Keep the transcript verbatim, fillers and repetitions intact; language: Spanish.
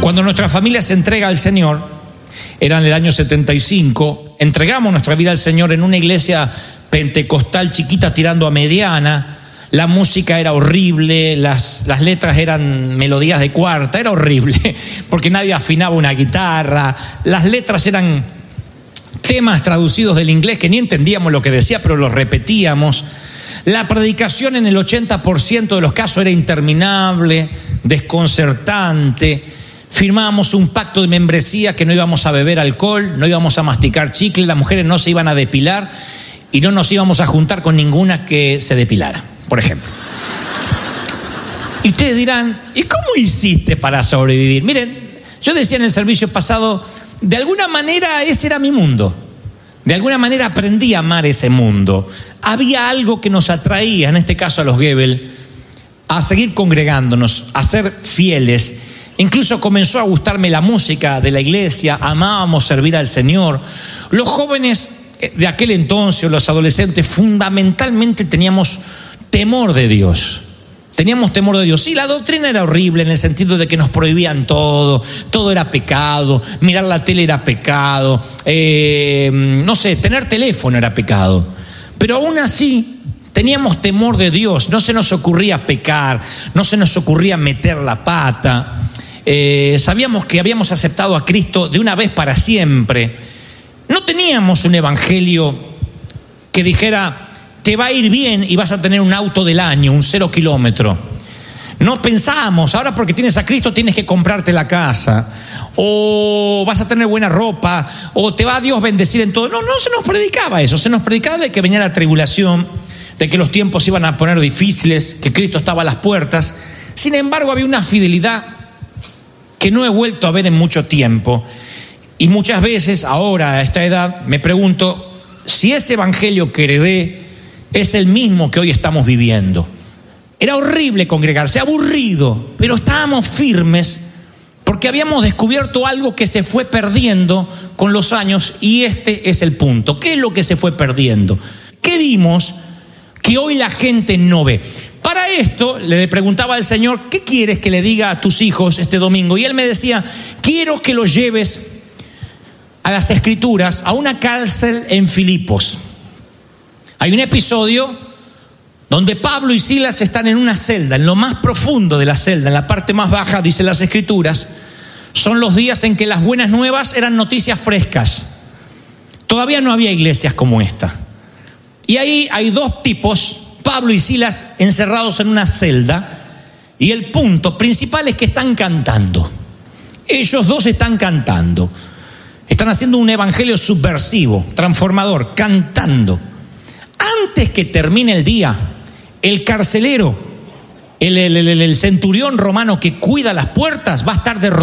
Cuando nuestra familia se entrega al Señor, era en el año setenta y cinco, entregamos nuestra vida al Señor en una iglesia pentecostal chiquita tirando a mediana. La música era horrible, las, las letras eran melodías de cuarta, era horrible, porque nadie afinaba una guitarra, las letras eran temas traducidos del inglés que ni entendíamos lo que decía, pero los repetíamos. La predicación en el ochenta por ciento de los casos era interminable, desconcertante. Firmábamos un pacto de membresía que no íbamos a beber alcohol, no íbamos a masticar chicle, las mujeres no se iban a depilar y no nos íbamos a juntar con ninguna que se depilara, por ejemplo. Y ustedes dirán, ¿y cómo hiciste para sobrevivir? Miren, yo decía en el servicio pasado, de alguna manera ese era mi mundo. De alguna manera aprendí a amar ese mundo. Había algo que nos atraía, en este caso a los Gebel, a seguir congregándonos, a ser fieles. Incluso comenzó a gustarme la música de la iglesia, amábamos servir al Señor. Los jóvenes de aquel entonces, los adolescentes, fundamentalmente teníamos temor de Dios. Teníamos temor de Dios. Sí, la doctrina era horrible en el sentido de que nos prohibían todo, todo era pecado, mirar la tele era pecado, eh, no sé, tener teléfono era pecado. Pero aún así teníamos temor de Dios, no se nos ocurría pecar, no se nos ocurría meter la pata. Eh, sabíamos que habíamos aceptado a Cristo de una vez para siempre. No teníamos un evangelio que dijera, te va a ir bien y vas a tener un auto del año, un cero kilómetro. No pensábamos, ahora porque tienes a Cristo tienes que comprarte la casa, o vas a tener buena ropa, o te va a Dios bendecir en todo. No, no se nos predicaba eso, se nos predicaba de que venía la tribulación, de que los tiempos iban a poner difíciles, que Cristo estaba a las puertas. Sin embargo, había una fidelidad que no he vuelto a ver en mucho tiempo. Y muchas veces, ahora a esta edad, me pregunto si ese evangelio que heredé es el mismo que hoy estamos viviendo. Era horrible congregarse, aburrido, pero estábamos firmes porque habíamos descubierto algo que se fue perdiendo con los años, y este es el punto. ¿Qué es lo que se fue perdiendo? ¿Qué vimos que hoy la gente no ve? Para esto le preguntaba al Señor, ¿qué quieres que le diga a tus hijos este domingo? Y Él me decía, quiero que los lleves a las Escrituras, a una cárcel en Filipos. Hay un episodio donde Pablo y Silas están en una celda, en lo más profundo de la celda, en la parte más baja, dice las Escrituras. Son los días en que las buenas nuevas eran noticias frescas. Todavía no había iglesias como esta. Y ahí hay dos tipos, Pablo y Silas, encerrados en una celda. Y el punto principal es que están cantando. Ellos dos están cantando. Están haciendo un evangelio subversivo, transformador, cantando. Antes que termine el día, el carcelero, el, el, el, el centurión romano que cuida las puertas, va a estar de rodillas.